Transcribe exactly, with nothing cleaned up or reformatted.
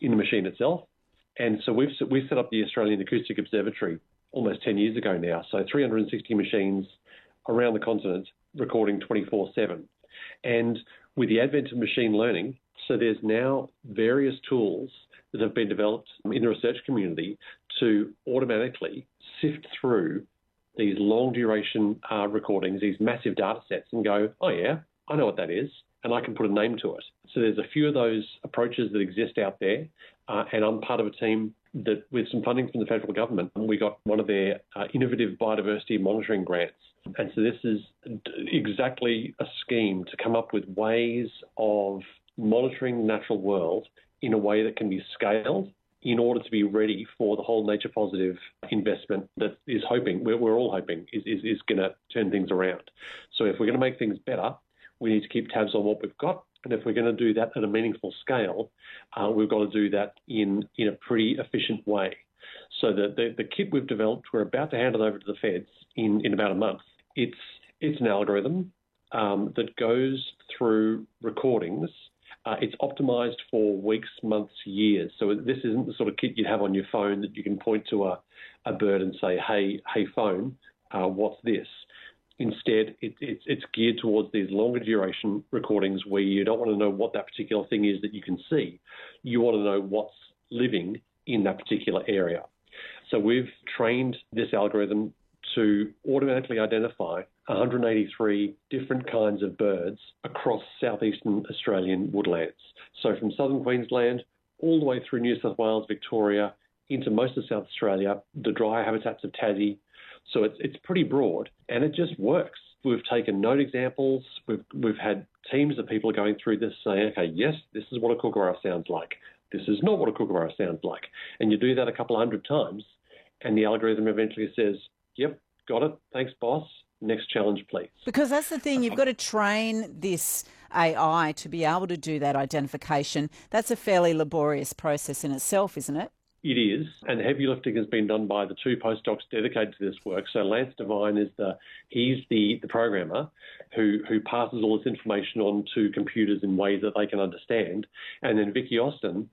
in the machine itself. And so we've we set up the Australian Acoustic Observatory almost ten years ago now. So three hundred sixty machines around the continent recording twenty-four seven. And with the advent of machine learning, so there's now various tools that have been developed in the research community to automatically sift through these long duration uh, recordings, these massive data sets, and go, oh yeah, I know what that is, and I can put a name to it. So there's a few of those approaches that exist out there, uh, and I'm part of a team that, with some funding from the federal government, we got one of their uh, innovative biodiversity monitoring grants. And so this is exactly a scheme to come up with ways of monitoring the natural world in a way that can be scaled in order to be ready for the whole nature positive investment that is hoping, we're, we're all hoping, is, is, is going to turn things around. So if we're going to make things better, we need to keep tabs on what we've got. And if we're going to do that at a meaningful scale, uh, we've got to do that in, in a pretty efficient way. So the, the, the kit we've developed, we're about to hand it over to the feds in, in about a month. It's, it's an algorithm um, that goes through recordings. Uh, it's optimized for weeks, months, years. So this isn't the sort of kit you'd have on your phone that you can point to a, a bird and say, hey, hey, phone, uh, what's this? Instead, it, it's, it's geared towards these longer duration recordings where you don't want to know what that particular thing is that you can see. You want to know what's living in that particular area. So we've trained this algorithm to automatically identify one hundred eighty-three different kinds of birds across southeastern Australian woodlands. So from southern Queensland all the way through New South Wales, Victoria, into most of South Australia, the dry habitats of Tassie. So it's it's pretty broad, and it just works. We've taken note examples. We've we've had teams of people going through this saying, okay, yes, this is what a kookaburra sounds like. This is not what a kookaburra sounds like. And you do that a couple of hundred times, and the algorithm eventually says, yep, got it. Thanks, boss. Next challenge, please. Because that's the thing, you've got to train this A I to be able to do that identification. That's a fairly laborious process in itself, isn't it? It is, and heavy lifting has been done by the two postdocs dedicated to this work. So Lance Devine is the he's the, the programmer who who passes all this information on to computers in ways that they can understand, and then Vicky Austin